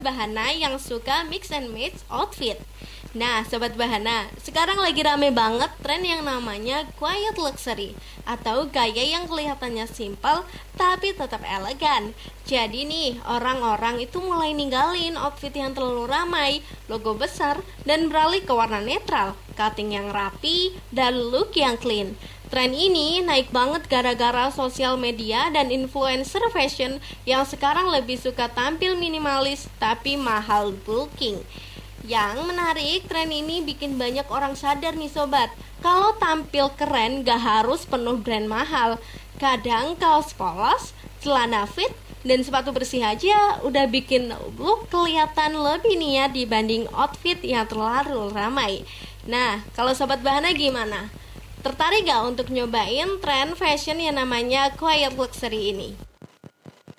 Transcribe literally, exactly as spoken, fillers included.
Bahana yang suka mix and match outfit. Nah, Sobat Bahana, sekarang lagi rame banget tren yang namanya quiet luxury atau gaya yang kelihatannya simpel tapi tetap elegan. Jadi nih, orang-orang itu mulai ninggalin outfit yang terlalu ramai, logo besar, dan beralih ke warna netral, cutting yang rapi, dan look yang clean. Tren ini naik banget gara-gara sosial media dan influencer fashion yang sekarang lebih suka tampil minimalis tapi mahal bulking. Yang menarik, tren ini bikin banyak orang sadar nih sobat, kalau tampil keren gak harus penuh brand mahal. Kadang kaos polos, celana fit, dan sepatu bersih aja udah bikin look kelihatan lebih nih ya dibanding outfit yang terlalu ramai. Nah, kalau Sobat Bahana gimana? Tertarik gak untuk nyobain tren fashion yang namanya quiet luxury ini?